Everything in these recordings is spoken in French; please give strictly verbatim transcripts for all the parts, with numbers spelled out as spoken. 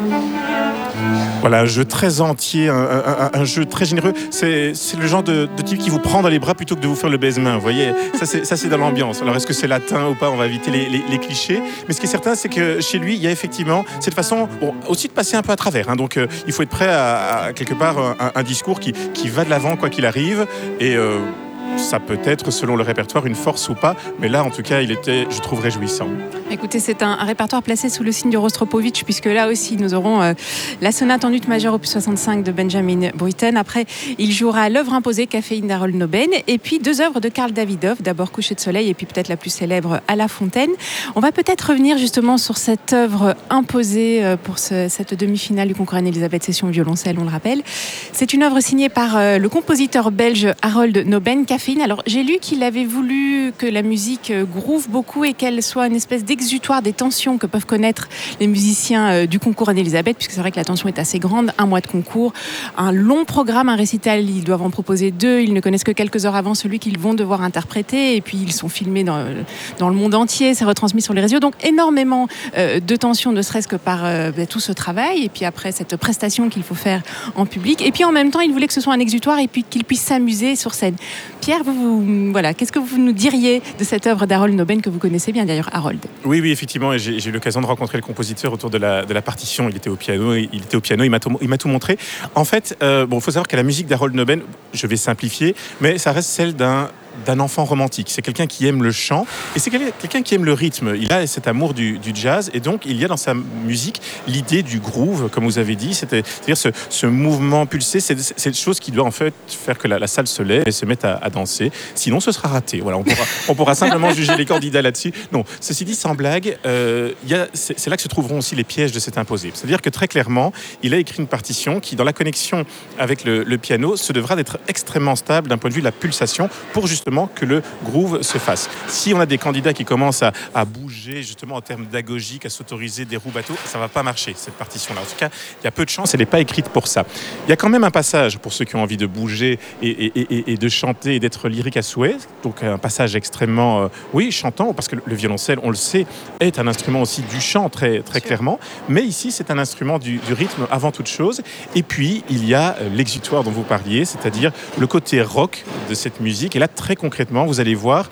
Voilà, un jeu très entier, un, un, un jeu très généreux. C'est, c'est le genre de, de type qui vous prend dans les bras plutôt que de vous faire le baise-main. Vous voyez, ça c'est, ça c'est dans l'ambiance. Alors est-ce que c'est latin ou pas? On va éviter les, les, les clichés. Mais ce qui est certain, c'est que chez lui, il y a effectivement cette façon, bon, aussi de passer un peu à travers. Hein. Donc euh, il faut être prêt à, à quelque part un, un discours qui, qui va de l'avant quoi qu'il arrive. Et euh, ça peut être, selon le répertoire, une force ou pas. Mais là, en tout cas, il était, je trouve, réjouissant. Écoutez, c'est un, un répertoire placé sous le signe de Rostropovitch, puisque là aussi, nous aurons euh, la sonate en ut majeur opus soixante-cinq de Benjamin Britten. Après, il jouera l'œuvre imposée, Caféine d'Harold Noben, et puis deux œuvres de Karl Davidoff, d'abord Coucher de soleil, et puis peut-être la plus célèbre, À la fontaine. On va peut-être revenir justement sur cette œuvre imposée euh, pour ce, cette demi-finale du concours Anne-Elisabeth Session violoncelle, on le rappelle. C'est une œuvre signée par euh, le compositeur belge Harold Noben, Caféine. Alors, j'ai lu qu'il avait voulu que la musique euh, groove beaucoup et qu'elle soit une espèce d'exutoire des tensions que peuvent connaître les musiciens euh, du concours Anne-Elisabeth, puisque c'est vrai que la tension est assez grande, un mois de concours, un long programme, un récital, ils doivent en proposer deux, ils ne connaissent que quelques heures avant celui qu'ils vont devoir interpréter, et puis ils sont filmés dans, dans le monde entier, c'est retransmis sur les réseaux, donc énormément euh, de tensions, ne serait-ce que par euh, bah, tout ce travail, et puis après cette prestation qu'il faut faire en public, et puis en même temps, il voulait que ce soit un exutoire, et puis qu'ils puissent s'amuser sur scène. Pierre, vous, vous, voilà, qu'est-ce que vous nous diriez de cette œuvre d'Harold Noben, que vous connaissez bien d'ailleurs, Harold? Oui, oui, effectivement, et j'ai, j'ai eu l'occasion de rencontrer le compositeur autour de la, de la partition. Il était au piano, il était au piano, il m'a tout, il m'a tout montré. En fait, euh, bon, il faut savoir que la musique d'Harold Noben, je vais simplifier, mais ça reste celle d'un d'un enfant romantique. C'est quelqu'un qui aime le chant et c'est quelqu'un qui aime le rythme. Il a cet amour du, du jazz et donc il y a dans sa musique l'idée du groove, comme vous avez dit, c'est-à-dire ce, ce mouvement pulsé, c'est cette chose qui doit en fait faire que la, la salle se lève et se mette à, à danser. Sinon, ce sera raté. Voilà, on pourra, on pourra simplement juger les candidats là-dessus. Non, ceci dit, sans blague, euh, y a, c'est, c'est là que se trouveront aussi les pièges de cet imposé. C'est-à-dire que très clairement, il a écrit une partition qui, dans la connexion avec le, le piano, se devra d'être extrêmement stable d'un point de vue de la pulsation pour justement que le groove se fasse. Si on a des candidats qui commencent à, à bouger justement en termes d'agogique, à s'autoriser des roues bateaux, ça ne va pas marcher cette partition-là. En tout cas, il y a peu de chance, elle n'est pas écrite pour ça. Il y a quand même un passage pour ceux qui ont envie de bouger et, et, et, et de chanter et d'être lyrique à souhait. Donc un passage extrêmement, euh, oui, chantant, parce que le violoncelle, on le sait, est un instrument aussi du chant très, très clairement. Mais ici, c'est un instrument du, du rythme avant toute chose. Et puis, il y a l'exutoire dont vous parliez, c'est-à-dire le côté rock de cette musique. Et là, très concrètement, vous allez voir,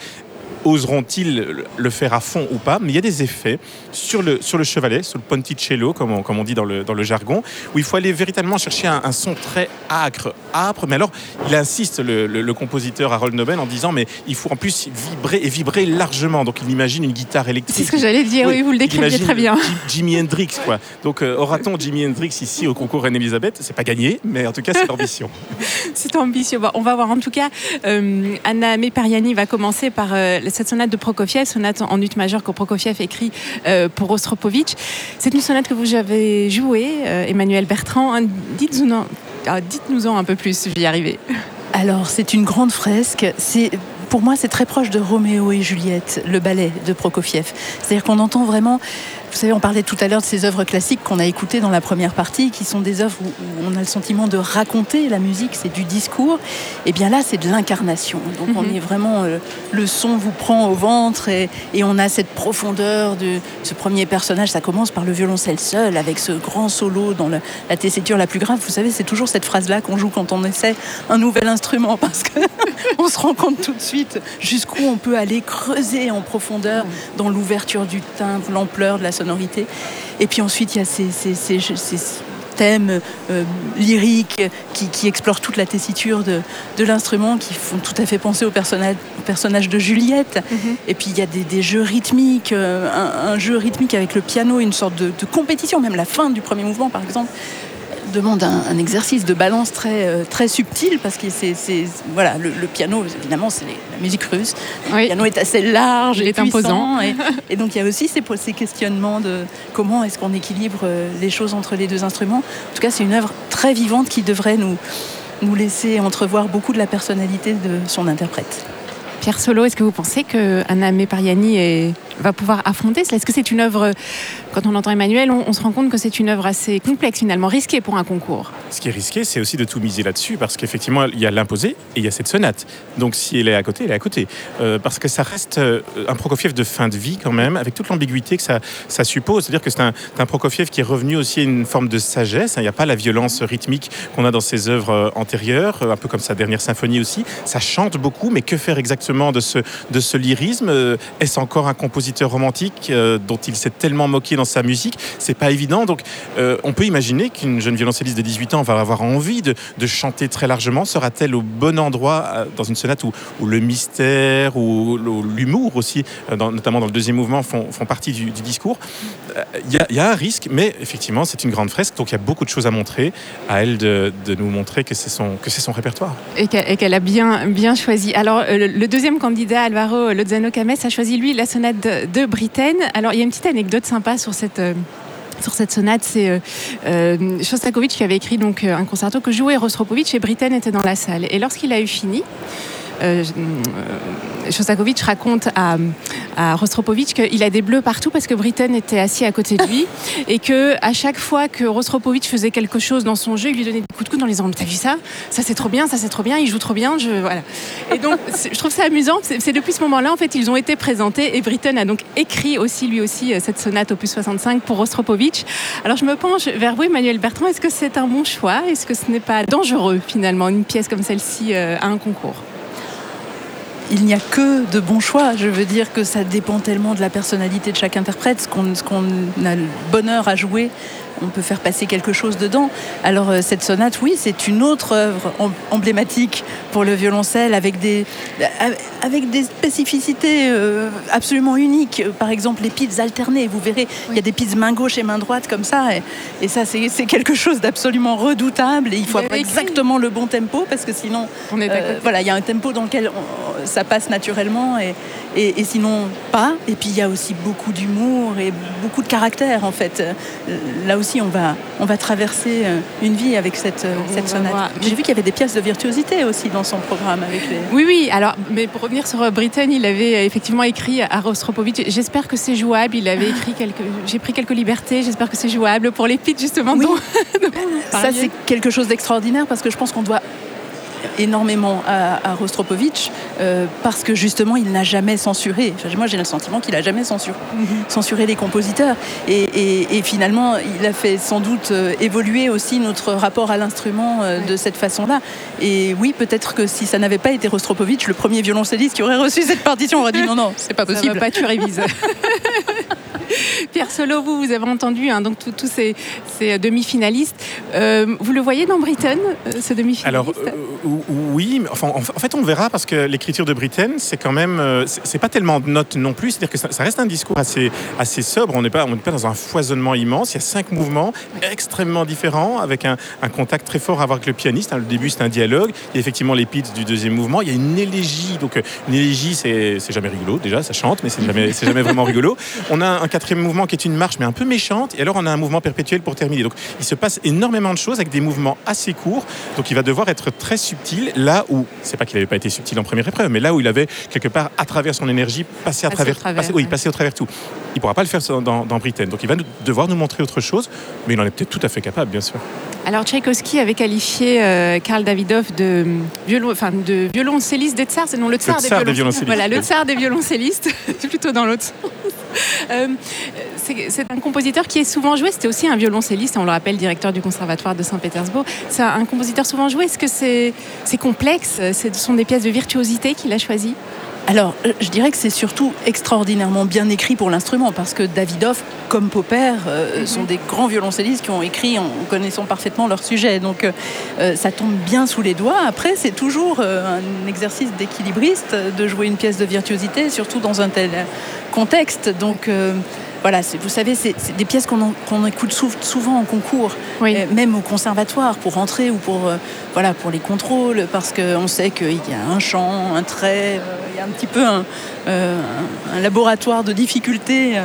oseront-ils le faire à fond ou pas, mais il y a des effets sur le, sur le chevalet, sur le ponticello, comme on, comme on dit dans le, dans le jargon, où il faut aller véritablement chercher un, un son très âcre, âpre, mais alors il insiste, le, le, le compositeur Harold Noben, en disant mais il faut en plus vibrer et vibrer largement, donc il imagine une guitare électrique. C'est ce que j'allais dire, oui, oui vous le décrivez très bien. Jimi Hendrix, quoi. Donc euh, aura-t-on Jimi Hendrix ici au concours Anne-Elisabeth? C'est pas gagné, mais en tout cas c'est l'ambition. C'est ambitieux. Bon, on va voir en tout cas, euh, Anna Meperiani va commencer par euh, cette sonate de Prokofiev, sonate en ut majeur que Prokofiev écrit euh, pour Rostropovitch. C'est une sonate que vous avez jouée, euh, Emmanuel Bertrand. Dites-nous-en, ah, dites-nous-en un peu plus, je vais y arriver. Alors, c'est une grande fresque. C'est... Pour moi, c'est très proche de Roméo et Juliette, le ballet de Prokofiev. C'est-à-dire qu'on entend vraiment... Vous savez, on parlait tout à l'heure de ces œuvres classiques qu'on a écoutées dans la première partie, qui sont des œuvres où, où on a le sentiment de raconter la musique, c'est du discours. Et bien là, c'est de l'incarnation. Donc mm-hmm. on est vraiment... Euh, le son vous prend au ventre et, et on a cette profondeur de ce premier personnage. Ça commence par le violoncelle seul, avec ce grand solo dans le, la tessiture la plus grave. Vous savez, c'est toujours cette phrase-là qu'on joue quand on essaie un nouvel instrument, parce qu'on se rend compte tout de suite jusqu'où on peut aller creuser en profondeur dans l'ouverture du timbre, l'ampleur de la sonorité. Et puis ensuite, il y a ces, ces, ces, ces thèmes euh, lyriques qui, qui explorent toute la tessiture de, de l'instrument, qui font tout à fait penser au personnage, au personnage de Juliette. Mm-hmm. Et puis il y a des, des jeux rythmiques, euh, un, un jeu rythmique avec le piano, une sorte de, de compétition, même la fin du premier mouvement par exemple demande un, un exercice de balance très, euh, très subtil, parce que c'est, c'est, voilà, le, le piano, évidemment, c'est les, la musique russe. Oui. Le piano est assez large, il est puissant, imposant. Et, et donc, il y a aussi ces, ces questionnements de comment est-ce qu'on équilibre les choses entre les deux instruments. En tout cas, c'est une œuvre très vivante qui devrait nous, nous laisser entrevoir beaucoup de la personnalité de son interprète. Pierre Solo, est-ce que vous pensez que Anna Meperiani est va pouvoir affronter cela. Est-ce que c'est une œuvre, quand on entend Emmanuel, on, on se rend compte que c'est une œuvre assez complexe finalement, risquée pour un concours? Ce qui est risqué, c'est aussi de tout miser là-dessus, parce qu'effectivement, il y a l'imposé et il y a cette sonate. Donc si elle est à côté, elle est à côté. Euh, parce que ça reste un Prokofiev de fin de vie quand même, avec toute l'ambiguïté que ça, ça suppose. C'est-à-dire que c'est un, un Prokofiev qui est revenu aussi à une forme de sagesse. Il n'y a pas la violence rythmique qu'on a dans ses œuvres antérieures, un peu comme sa dernière symphonie aussi. Ça chante beaucoup, mais que faire exactement de ce, de ce lyrisme? Est-ce encore un compositeur romantique euh, dont il s'est tellement moqué dans sa musique? C'est pas évident. Donc euh, on peut imaginer qu'une jeune violoncelliste de dix-huit ans va avoir envie de, de chanter très largement. Sera-t-elle au bon endroit euh, dans une sonate où, où le mystère, ou l'humour aussi, euh, dans, notamment dans le deuxième mouvement, font, font partie du, du discours? Il euh, y, y a un risque, mais effectivement, c'est une grande fresque, donc il y a beaucoup de choses à montrer. À elle de, de nous montrer que c'est son, que c'est son répertoire. Et qu'elle, et qu'elle a bien, bien choisi. Alors, euh, le, le deuxième candidat, Alvaro Lozano-Cames, a choisi, lui, la sonate de, de Britten. Alors, il y a une petite anecdote sympa sur cette... Euh Sur cette sonate, c'est euh, euh, Shostakovich qui avait écrit donc, un concerto que jouait Rostropovitch et Britten était dans la salle. Et lorsqu'il a eu fini, euh, Shostakovich raconte à, à Rostropovitch qu'il a des bleus partout parce que Britten était assis à côté de lui et qu'à chaque fois que Rostropovitch faisait quelque chose dans son jeu, il lui donnait des coups de coude en lui disant « T'as vu ça ? Ça c'est trop bien, ça c'est trop bien, il joue trop bien. » je, voilà. Et donc je trouve ça amusant, c'est, c'est depuis ce moment-là en fait ils ont été présentés et Britten a donc écrit aussi lui aussi cette sonate opus soixante-cinq pour Rostropovitch. Alors je me penche vers vous Emmanuel Bertrand, est-ce que c'est un bon choix? Est-ce que ce n'est pas dangereux finalement une pièce comme celle-ci euh, à un concours? Il n'y a que de bons choix. Je veux dire que ça dépend tellement de la personnalité de chaque interprète. Ce qu'on, ce qu'on a le bonheur à jouer, on peut faire passer quelque chose dedans. Alors cette sonate, oui, c'est une autre œuvre emblématique pour le violoncelle avec des, avec des spécificités absolument uniques. Par exemple, les pides alternées. Vous verrez, oui. Il y a des pides main gauche et main droite comme ça. Et, et ça, c'est, c'est quelque chose d'absolument redoutable. Et il faut avoir exactement le bon tempo parce que sinon, on est d'accord. Euh, voilà, il y a un tempo dans lequel on, ça passe naturellement et, et, et sinon pas. Et puis il y a aussi beaucoup d'humour et beaucoup de caractère en fait. Là aussi, on va, on va traverser une vie avec cette, cette sonate. J'ai vu qu'il y avait des pièces de virtuosité aussi dans son programme. Avec les... Oui, oui. Alors, mais pour revenir sur Britten, il avait effectivement écrit à Rostropovitch. J'espère que c'est jouable. Il avait écrit quelques. J'ai pris quelques libertés. J'espère que c'est jouable pour les pieds justement. Oui. dont, dont ça, c'est quelque chose d'extraordinaire parce que je pense qu'on doit énormément à, à Rostropovitch euh, parce que justement il n'a jamais censuré. Enfin, moi j'ai le sentiment qu'il n'a jamais censuré, mm-hmm. censuré les compositeurs et, et, et finalement il a fait sans doute euh, évoluer aussi notre rapport à l'instrument euh, ouais. de cette façon-là. Et oui, peut-être que si ça n'avait pas été Rostropovitch, le premier violoncelliste qui aurait reçu cette partition aurait dit non non, c'est pas possible. Ça va pas, tu révises. Pierre Solo, vous, vous avez entendu hein, donc tous ces, ces demi-finalistes. Euh, vous le voyez dans Britten, ce demi-finaliste? Alors euh, oui, mais enfin, en fait on verra parce que l'écriture de Britten, c'est quand même, euh, c'est, c'est pas tellement de notes non plus. C'est-à-dire que ça, ça reste un discours assez, assez sobre. On n'est pas, on n'est pas dans un foisonnement immense. Il y a cinq mouvements extrêmement différents avec un, un contact très fort à avoir avec le pianiste. Hein, le début c'est un dialogue. Il y a effectivement les pieds du deuxième mouvement. Il y a une élégie. Donc une élégie, c'est, c'est jamais rigolo. Déjà, ça chante, mais c'est jamais, c'est jamais vraiment rigolo. On a un quatrième mouvement qui est une marche mais un peu méchante et alors on a un mouvement perpétuel pour terminer. Donc il se passe énormément de choses avec des mouvements assez courts, donc il va devoir être très subtil là où, c'est pas qu'il n'avait pas été subtil en première épreuve, mais là où il avait quelque part à travers son énergie passé à passer travers, travers passer, ouais. oui, passer au travers tout. Il pourra pas le faire dans, dans Britten, donc il va nous, devoir nous montrer autre chose, mais il en est peut-être tout à fait capable bien sûr. Alors Tchaïkovski avait qualifié euh, Karl Davidov de, violon, enfin, de violoncelliste des tsars, c'est non le tsar, le tsar des, des violoncellistes. Voilà, le tsar des violoncellistes, c'est plutôt dans l'autre sens. Euh, c'est, c'est un compositeur qui est souvent joué, c'était aussi un violoncelliste, on le rappelle, directeur du conservatoire de Saint-Pétersbourg. C'est un compositeur souvent joué, est-ce que c'est, c'est complexe? Ce sont des pièces de virtuosité qu'il a choisies? Alors, je dirais que c'est surtout extraordinairement bien écrit pour l'instrument, parce que Davidov, comme Popper, euh, mm-hmm. sont des grands violoncellistes qui ont écrit en connaissant parfaitement leur sujet. Donc, euh, ça tombe bien sous les doigts. Après, c'est toujours euh, un exercice d'équilibriste de jouer une pièce de virtuosité, surtout dans un tel contexte. Donc, euh, voilà, c'est, vous savez, c'est, c'est des pièces qu'on, en, qu'on écoute sou, souvent en concours, oui. euh, même au conservatoire, pour rentrer ou pour, euh, voilà, pour les contrôles, parce qu'on sait qu'il y a un chant, un trait, euh, il y a un petit peu un, euh, un laboratoire de difficultés euh,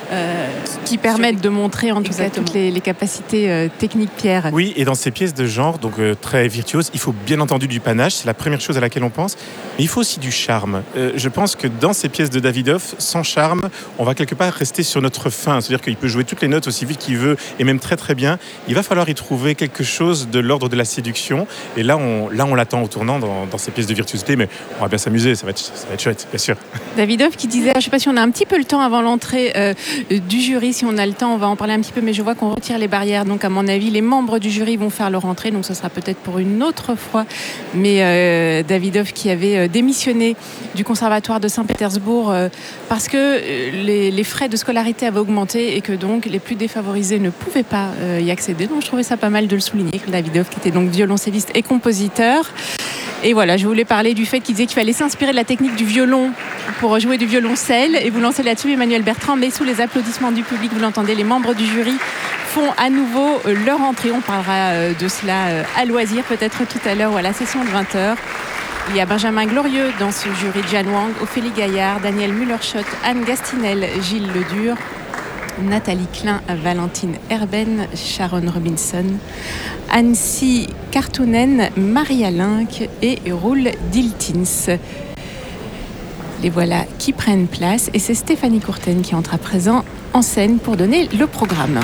Euh, qui permettent de montrer en tout Exactement. cas toutes les, les capacités euh, techniques, Pierre. Oui, et dans ces pièces de genre, donc euh, très virtuoses, il faut bien entendu du panache, c'est la première chose à laquelle on pense, mais il faut aussi du charme. Euh, je pense que dans ces pièces de Davidoff, sans charme, on va quelque part rester sur notre faim, c'est-à-dire qu'il peut jouer toutes les notes aussi vite qu'il veut, et même très très bien. Il va falloir y trouver quelque chose de l'ordre de la séduction, et là on, là, on l'attend au tournant dans, dans ces pièces de virtuosité, mais on va bien s'amuser, ça va être, ça va être chouette, bien sûr. Davidoff qui disait, je ne sais pas si on a un petit peu le temps avant l'entrée euh, du jury, si on a le temps, on va en parler un petit peu, mais je vois qu'on retire les barrières, donc à mon avis, les membres du jury vont faire leur entrée, donc ce sera peut-être pour une autre fois. Mais euh, Davidoff qui avait euh, démissionné du conservatoire de Saint-Pétersbourg euh, parce que euh, les, les frais de scolarité avaient augmenté et que donc les plus défavorisés ne pouvaient pas euh, y accéder. Donc je trouvais ça pas mal de le souligner, que Davidoff qui était donc violoncelliste et compositeur. Et voilà, je voulais parler du fait qu'il disait qu'il fallait s'inspirer de la technique du violon pour jouer du violoncelle. Et vous lancez là-dessus Emmanuel Bertrand, mais sous les applaudissements du public, vous l'entendez, les membres du jury font à nouveau leur entrée. On parlera de cela à loisir, peut-être tout à l'heure ou à la session de vingt heures. Il y a Benjamin Glorieux dans ce jury, Jan Wang, Ophélie Gaillard, Daniel Muller-Schott, Anne Gastinel, Gilles Ledur, Nathalie Klein, Valentine Herben, Sharon Robinson, Annecy Kartounen, Maria Linck et Roul Diltins. Les voilà qui prennent place et c'est Stéphanie Courten qui entre à présent en scène pour donner le programme.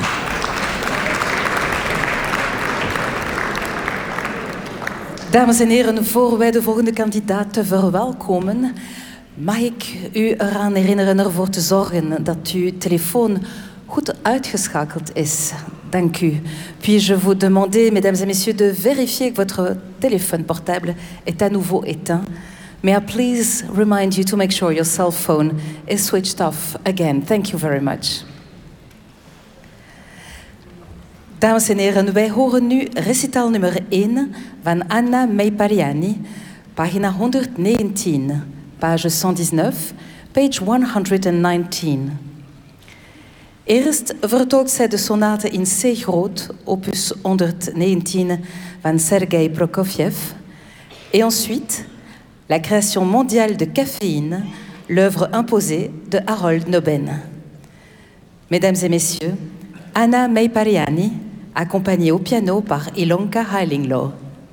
Dames en heren, voor wij de volgende kandidaat verwelkomen, mag ik u eraan herinneren ervoor te zorgen dat uw telefoon goed uitgeschakeld is. Dank u. Puis-je vous demander, mesdames et messieurs, de vérifier que votre téléphone portable est à nouveau éteint. May I please remind you to make sure your cell phone is switched off again. Thank you very much. Dames en heren, wij horen nu recital nummer één van Anna Meipariani, pagina honderdnegentien, page cent dix-neuf, page honderdnegentien. Eerst vertolkt zij de sonate in C groot, opus honderdnegentien van Sergei Prokofiev, et ensuite la création mondiale de caféine, l'œuvre imposée de Harold Noben. Mesdames et messieurs, Anna Meipariani, accompagnée au piano par Ilonka Heilinglo.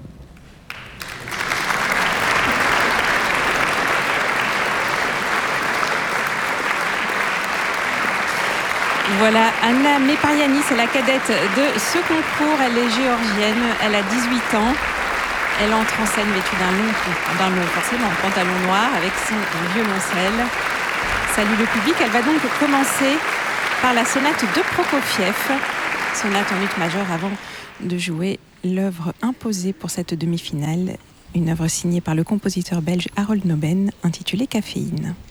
Voilà, Anna Meipariani, c'est la cadette de ce concours. Elle est géorgienne, elle a dix-huit ans. Elle entre en scène vêtue d'un long, d'un long, forcément, pantalon noir avec son violoncelle. Salue le public. Elle va donc commencer par la sonate de Prokofiev, sonate en ut majeur, avant de jouer l'œuvre imposée pour cette demi-finale, une œuvre signée par le compositeur belge Harold Noben, intitulée Caféine.